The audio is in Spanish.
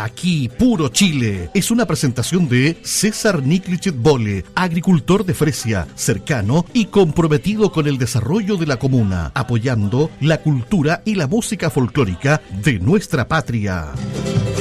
Aquí, puro Chile. Es una presentación de César Niklichet Bole, agricultor de Fresia, cercano y comprometido con el desarrollo de la comuna, apoyando la cultura y la música folclórica de nuestra patria.